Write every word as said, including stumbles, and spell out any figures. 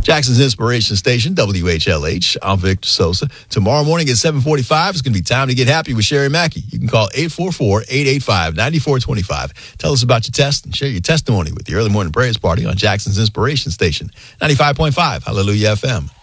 Jackson's Inspiration Station, W H L H. I'm Victor Sosa. Tomorrow morning at seven forty-five, it's going to be time to get happy with Sherry Mackey. You can call eight four four, eight eight five, nine four two five. Tell us about your test and share your testimony with the Early Morning Prayers Party on Jackson's Inspiration Station, ninety-five point five Hallelujah F M.